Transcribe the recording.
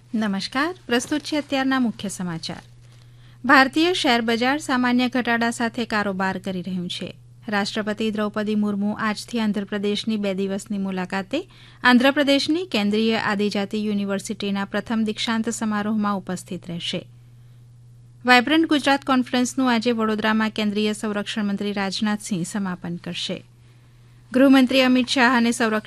નમસ્કાર, પ્રસ્તુત છે અત્યારના મુખ્ય સમાચાર. ભારતીય શેર બજાર સામાન્ય ઘટાડા સાથે કારોબાર કરી રહ્યું છે. રાષ્ટ્રપતિ દ્રૌપદી મુર્મુ આજથી આંધ્રપ્રદેશની 2 દિવસની મુલાકાતે આંધ્રપ્રદેશની કેન્દ્રીય આદિજાતિ યુનિવર્સિટીના પ્રથમ દીક્ષાંત સમારોહમાં ઉપસ્થિત રહેશે. વાયબ્રન્ટ ગુજરાત કોન્ફરન્સનું આજે વડોદરામાં કેન્દ્રીય સંરક્ષણ મંત્રી રાજનાથસિંહ સમાપન કરશે. ગૃહમંત્રી અમિત શાહ અને સંરક્ષણ